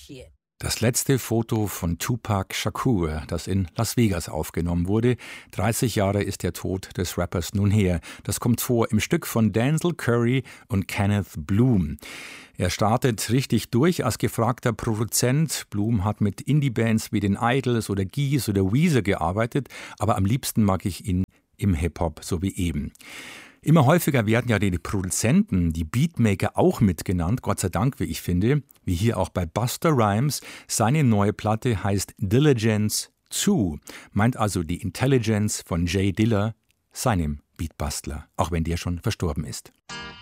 appreciate. Das letzte Foto von Tupac Shakur, das in Las Vegas aufgenommen wurde. 30 Jahre ist der Tod des Rappers nun her. Das kommt vor im Stück von Denzel Curry und Kenneth Bloom. Er startet richtig durch als gefragter Produzent. Bloom hat mit Indie-Bands wie den Idols oder Geese oder Weezer gearbeitet, aber am liebsten mag ich ihn im Hip-Hop, so wie eben. Immer häufiger werden ja die Produzenten, die Beatmaker auch mitgenannt, Gott sei Dank, wie ich finde, wie hier auch bei Busta Rhymes. Seine neue Platte heißt Diligence 2, meint also die Intelligence von Jay Dilla, seinem Beatbastler, auch wenn der schon verstorben ist.